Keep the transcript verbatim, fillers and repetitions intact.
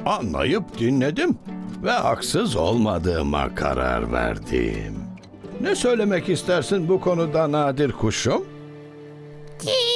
Anlayıp dinledim ve haksız olmadığıma karar verdim. Ne söylemek istersin bu konuda Nadir kuşum? Ki